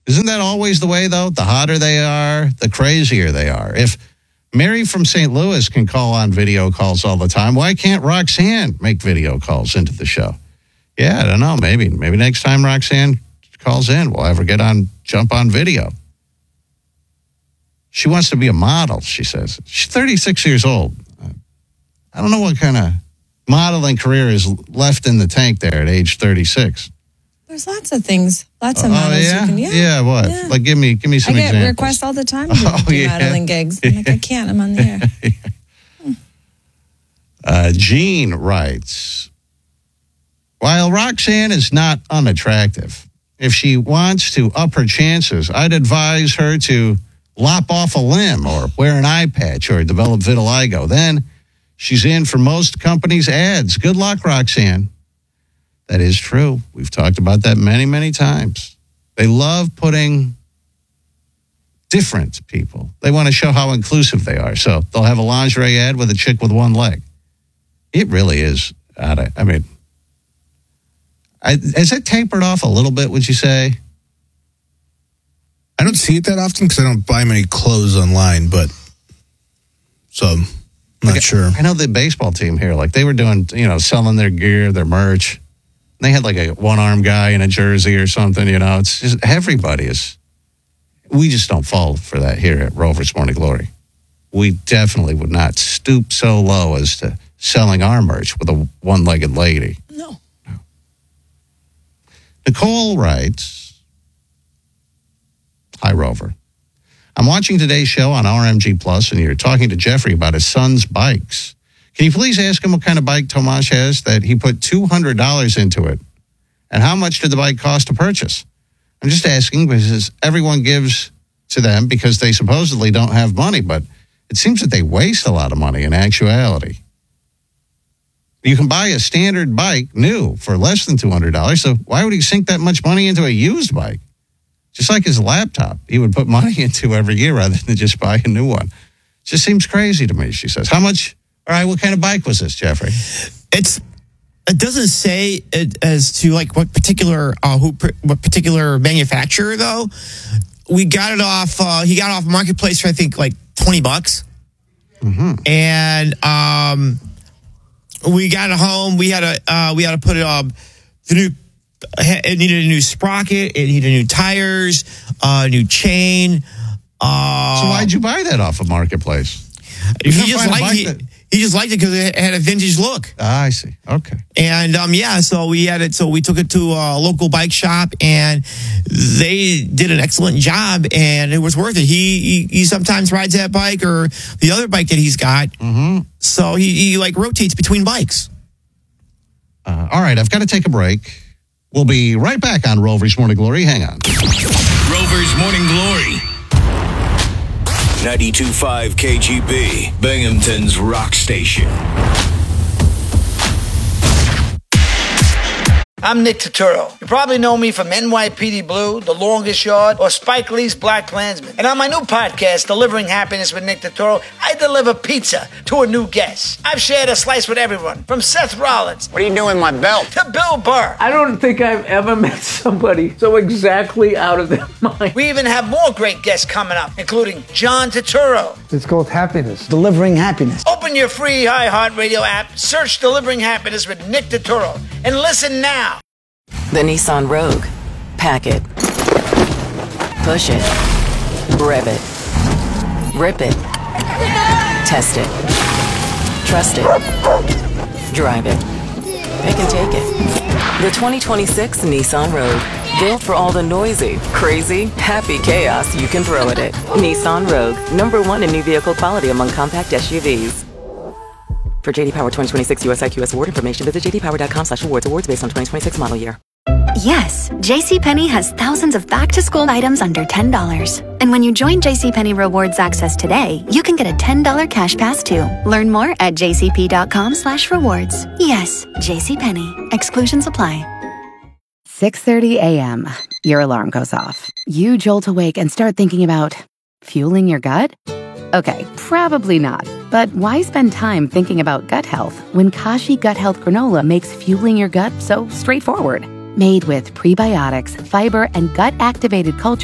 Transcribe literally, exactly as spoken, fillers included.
Isn't that always the way, though? The hotter they are, the crazier they are. If Mary from Saint Louis can call on video calls all the time, why can't Roxanne make video calls into the show? Yeah, I don't know. Maybe. Maybe next time Roxanne calls in, we'll have her get on, jump on video. She wants to be a model, she says. She's thirty-six years old. I don't know what kind of modeling career is left in the tank there at age thirty-six. There's lots of things, lots of Oh, models yeah? you can, yeah. Yeah, what? Yeah. Like, give me give me some I get examples. requests all the time to Oh, do yeah. modeling gigs. I'm like, I can't, I'm on the air. Hmm. uh, Jean writes, while Roxanne is not unattractive, if she wants to up her chances, I'd advise her to lop off a limb or wear an eye patch or develop vitiligo. Then she's in for most companies' ads. Good luck, Roxanne. That is true. We've talked about that many, many times. They love putting different people. They want to show how inclusive they are. So they'll have a lingerie ad with a chick with one leg. It really is. I mean, I, has it tapered off a little bit, would you say? I don't see it that often because I don't buy many clothes online, but so I'm not like, sure. I know the baseball team here, like they were doing, you know, selling their gear, their merch. They had like a one-arm guy in a jersey or something, you know. It's just everybody is. We just don't fall for that here at Rover's Morning Glory. We definitely would not stoop so low as to selling our merch with a one-legged lady. No. no. Nicole writes, hi, Rover. I'm watching today's show on R M G Plus, and you're talking to Jeffrey about his son's bikes. Can you please ask him what kind of bike Tomasz has that he put two hundred dollars into it? And how much did the bike cost to purchase? I'm just asking because everyone gives to them because they supposedly don't have money, but it seems that they waste a lot of money in actuality. You can buy a standard bike new for less than two hundred dollars, so why would he sink that much money into a used bike? Just like his laptop, he would put money into every year rather than just buy a new one. Just seems crazy to me, she says. How much, all right, what kind of bike was this, Jeffrey? It's, it doesn't say it as to like what particular, uh, who, what particular manufacturer though. We got it off, uh, he got it off Marketplace for I think like twenty bucks. Mm-hmm. And, um, we got it home. We had to, uh, we had to put it, um, the new, it needed a new sprocket. It needed new tires, a uh, new chain. Uh, so why'd you buy that off of Marketplace? He just, liked it, he just liked it because it had a vintage look. Ah, I see. Okay. And, um, yeah, so we had it. So we took it to a local bike shop and they did an excellent job and it was worth it. He, he, he sometimes rides that bike or the other bike that he's got. Mm-hmm. So he, he like rotates between bikes. Uh, all right. I've got to take a break. We'll be right back on Rover's Morning Glory. Hang on. Rover's Morning Glory. ninety-two point five K G B, Binghamton's rock station. I'm Nick Turturro. You probably know me from N Y P D Blue, The Longest Yard, or Spike Lee's Black Klansman. And on my new podcast, Delivering Happiness with Nick Turturro, I deliver pizza to a new guest. I've shared a slice with everyone, from Seth Rollins. What are you doing with my belt? To Bill Burr. I don't think I've ever met somebody so exactly out of their mind. We even have more great guests coming up, including John Turturro. It's called Happiness. Delivering Happiness. Open your free iHeartRadio app, search Delivering Happiness with Nick Turturro, and listen now. The Nissan Rogue. Pack it. Push it. Rev it. Rip it. Test it. Trust it. Drive it. Pick and take it. The twenty twenty-six Nissan Rogue. Built for all the noisy, crazy, happy chaos you can throw at it. Nissan Rogue. Number one in new vehicle quality among compact S U Vs. For J D Power twenty twenty-six U S I Q S award information, visit j d power dot com slash awards. Awards based on twenty twenty-six model year. Yes, JCPenney has thousands of back-to-school items under ten dollars. And when you join JCPenney Rewards Access today, you can get a ten dollars cash pass too. Learn more at j c p dot com slash rewards. Yes, JCPenney. Exclusions apply. six thirty a.m. Your alarm goes off. You jolt awake and start thinking about fueling your gut? Okay, probably not. But why spend time thinking about gut health when Kashi Gut Health Granola makes fueling your gut so straightforward? Made with prebiotics, fiber, and gut-activated culture